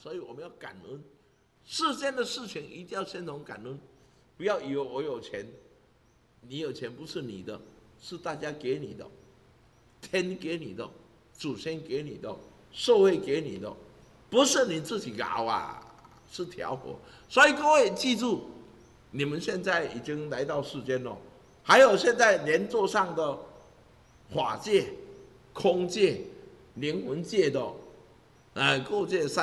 所以我们要感恩。世间的事情一定要先从感恩，不要以为我有钱，你有钱不是你的，是大家给你的，天给你的，祖先给你的，社会给你的，不是你自己熬啊，是调和。所以各位记住，你们现在已经来到世间了，还有现在连座上的法界、空界、灵魂界的，各界三。